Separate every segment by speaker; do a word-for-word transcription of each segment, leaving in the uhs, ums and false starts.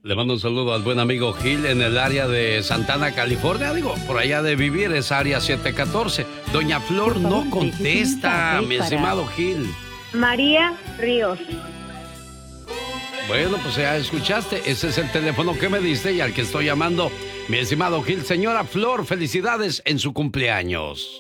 Speaker 1: Le mando un saludo al buen amigo Gil en el área de Santana, California. Digo, por allá de vivir es área siete catorce. Doña Flor no contesta, mi estimado Gil.
Speaker 2: María Ríos.
Speaker 1: Bueno, pues ya escuchaste. Ese es el teléfono que me diste y al que estoy llamando. Mi estimado Gil, señora Flor, felicidades en su cumpleaños.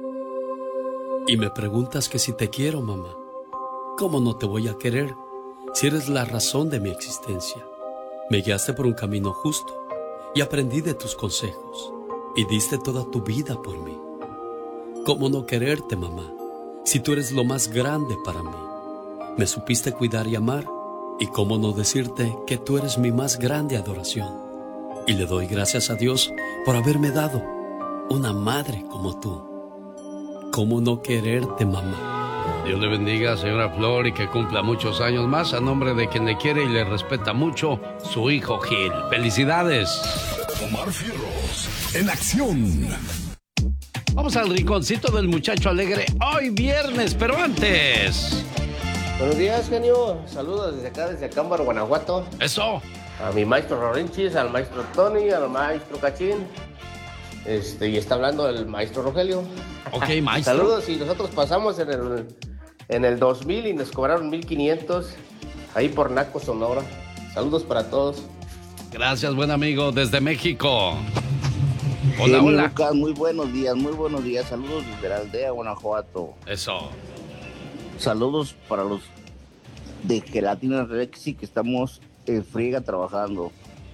Speaker 1: Y me preguntas que si te quiero, mamá. ¿Cómo no te voy a querer si eres la razón de mi existencia? Me guiaste por un camino justo y aprendí de tus consejos y diste toda tu vida por mí. ¿Cómo no quererte, mamá, si tú eres lo más grande para mí? Me supiste cuidar y amar, y cómo no decirte que tú eres mi más grande adoración. Y le doy gracias a Dios por haberme dado una madre como tú. ¿Cómo no quererte, mamá? Dios le bendiga, señora Flor, y que cumpla muchos años más a nombre de quien le quiere y le respeta mucho, su hijo Gil. ¡Felicidades!
Speaker 3: Omar Fierros, en acción.
Speaker 1: Vamos al rinconcito del muchacho alegre hoy viernes, pero antes...
Speaker 4: Buenos días, genio. Saludos desde acá, desde Acámbaro, Guanajuato.
Speaker 1: ¡Eso!
Speaker 4: A mi maestro Rorinchis, al maestro Tony, al maestro Cachín. Este, y está hablando el maestro Rogelio.
Speaker 1: Ok, maestro.
Speaker 4: Saludos, y nosotros pasamos en el, en el dos mil y nos cobraron mil quinientos ahí por Naco, Sonora. Saludos para todos.
Speaker 1: Gracias, buen amigo, desde México.
Speaker 5: Hola, hola. Lucas, muy buenos días, muy buenos días. Saludos desde la aldea, Guanajuato.
Speaker 1: Eso.
Speaker 5: Saludos para los de Gelatina Rexy que estamos en friega trabajando.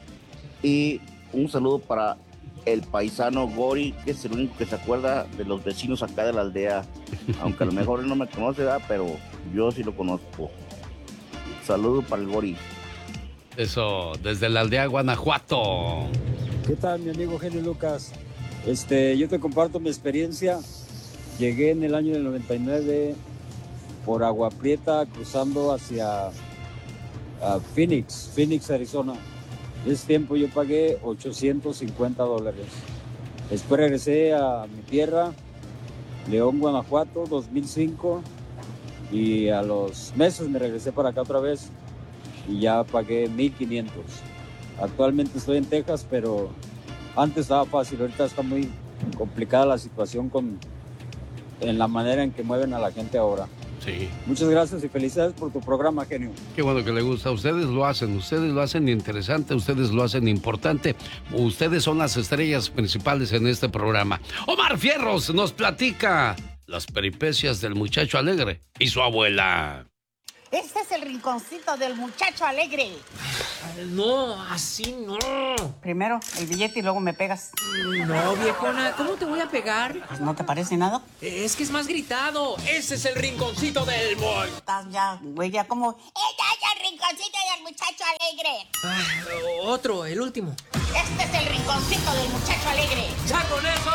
Speaker 5: Y un saludo para el paisano Gori, que es el único que se acuerda de los vecinos acá de la aldea. Aunque a lo mejor él no me conoce, ¿verdad? Pero yo sí lo conozco. Saludos para el Gori.
Speaker 1: Eso, desde la aldea Guanajuato.
Speaker 6: ¿Qué tal, mi amigo Genio Lucas? Este, yo te comparto mi experiencia. Llegué en el año del noventa y nueve por Agua Prieta, cruzando hacia uh, Phoenix, Phoenix, Arizona. En ese tiempo yo pagué ochocientos cincuenta dólares. Después regresé a mi tierra, León, Guanajuato, dos mil cinco. Y a los meses me regresé para acá otra vez y ya pagué mil quinientos. Actualmente estoy en Texas, pero antes estaba fácil. Ahorita está muy complicada la situación con, en la manera en que mueven a la gente ahora.
Speaker 1: Sí.
Speaker 6: Muchas gracias y felicidades por tu programa, genio.
Speaker 1: Qué bueno que le gusta. Ustedes lo hacen, ustedes lo hacen interesante, ustedes lo hacen importante. Ustedes son las estrellas principales en este programa. Omar Fierros nos platica las peripecias del muchacho alegre y su abuela.
Speaker 7: Este es el rinconcito del muchacho alegre.
Speaker 8: No, así no.
Speaker 7: Primero el billete y luego me pegas.
Speaker 8: No, viejona, ¿cómo te voy a pegar?
Speaker 7: Pues no te parece nada.
Speaker 8: Es que es más gritado. Ese es el rinconcito del boy.
Speaker 7: Estás ya, güey, ya como... ¡Este es el rinconcito del muchacho alegre!
Speaker 8: Ah, otro, el último.
Speaker 7: Este es el rinconcito del muchacho alegre.
Speaker 8: ¡Ya con eso!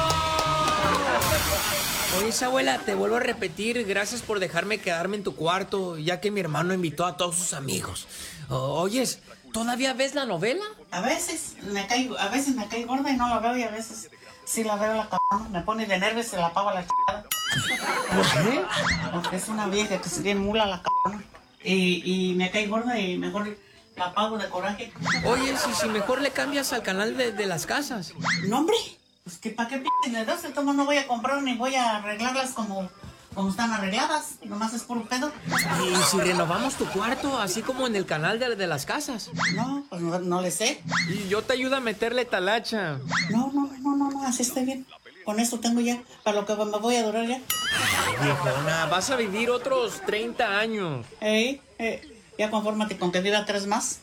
Speaker 8: Oye, abuela, te vuelvo a repetir, gracias por dejarme quedarme en tu cuarto, ya que mi hermano invitó a todos sus amigos. O- Oyes, ¿todavía ves la novela?
Speaker 7: A veces me caigo, a veces me caigo gorda y no la veo, y a veces sí la veo la cabrona. Me pone de nervios y se la apago a la chingada.
Speaker 8: ¿Por qué?
Speaker 7: Porque es una vieja que se tiene mula la cabrona. Y, y me cae gorda y mejor la apago de coraje.
Speaker 8: Oye, si, si mejor le cambias al canal de, de las casas.
Speaker 7: No, hombre. Pues que para qué p*** le das, el tomo no voy a comprar ni voy a arreglarlas como, como están arregladas. Nomás es puro pedo.
Speaker 8: ¿Y si renovamos tu cuarto, así como en el canal de, de las casas?
Speaker 7: No, pues no, no le sé.
Speaker 8: Y yo te ayudo a meterle talacha.
Speaker 7: No, no, no, no, no, así estoy bien. Con esto tengo ya, para lo que me voy a durar ya.
Speaker 8: Ay, viejona, vas a vivir otros treinta años.
Speaker 7: Ey, eh, ya confórmate con que viva tres más.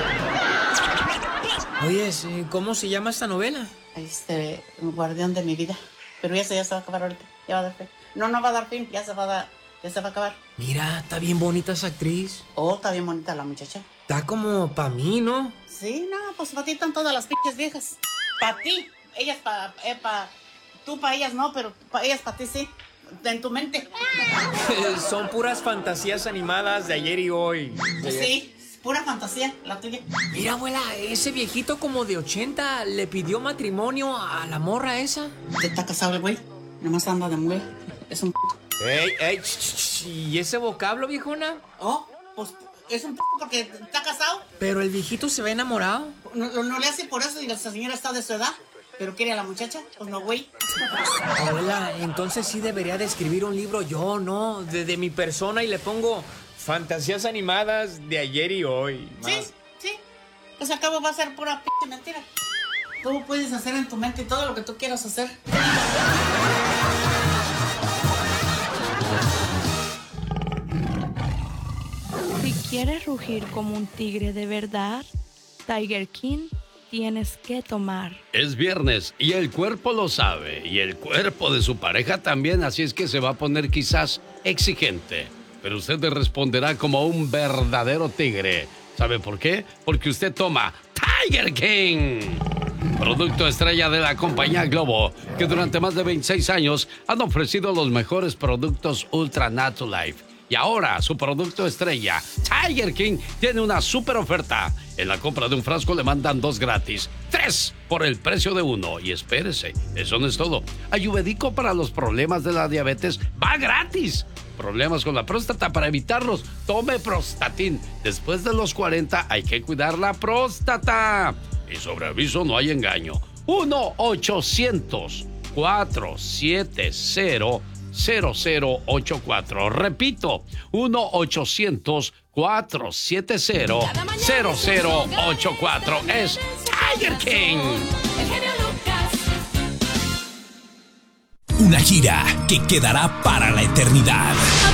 Speaker 8: Oye, ¿cómo se llama esta novela?
Speaker 7: Este, el guardián de mi vida. Pero ya se, ya se va a acabar ahorita. Ya va a dar fin. No, no va a dar fin. Ya se va a dar, ya se va a acabar.
Speaker 8: Mira, está bien bonita esa actriz.
Speaker 7: Oh, está bien bonita la muchacha.
Speaker 8: Está como pa' mí, ¿no?
Speaker 7: Sí, no, pues para ti están todas las pinches viejas. Para ti. Ellas para, eh, pa, tú para ellas no, pero para ellas para ti sí. En tu mente.
Speaker 8: Son puras fantasías animadas de ayer y hoy.
Speaker 7: Sí. Pura fantasía, la tuya.
Speaker 8: Mira, abuela, ese viejito como de ochenta le pidió matrimonio a la morra esa.
Speaker 7: ¿Te está casado el güey? Nomás anda de mujer. Es un p***.
Speaker 8: Ey, ey, ch, ch, ch, ¿y ese vocablo, viejona?
Speaker 7: Oh, pues, Es un p porque está casado.
Speaker 8: Pero el viejito se ve enamorado.
Speaker 7: No, no, no le hace por eso y la señora está de su edad. ¿Pero quiere a la muchacha? Pues no, güey.
Speaker 8: Abuela, entonces sí debería de escribir un libro yo, ¿no? De, de mi persona y le pongo fantasías animadas de ayer y hoy.
Speaker 7: Sí, más. sí. Pues al cabo va a ser pura p mentira. Tú puedes hacer en tu mente todo lo que tú quieras hacer.
Speaker 9: Si quieres rugir como un tigre de verdad, Tiger King tienes que tomar.
Speaker 1: Es viernes y el cuerpo lo sabe y el cuerpo de su pareja también, así es que se va a poner quizás exigente, pero usted le responderá como un verdadero tigre. ¿Sabe por qué? Porque usted toma Tiger King, producto estrella de la compañía Globo, que durante más de veintiséis años han ofrecido los mejores productos Ultra Natulife. Y ahora su producto estrella, Tiger King, tiene una super oferta. En la compra de un frasco le mandan dos gratis, tres por el precio de uno. Y espérese, eso no es todo. Ayurvédico para los problemas de la diabetes va gratis. Problemas con la próstata, para evitarlos, tome Prostatin. Después de los cuarenta hay que cuidar la próstata. Y sobre aviso no hay engaño. uno ochocientos, cuatrocientos setenta, cero cero ocho cuatro. Repito, uno ochocientos, cuatrocientos setenta, cero cero ocho cuatro. Es Tiger King.
Speaker 3: Una gira que quedará para la eternidad.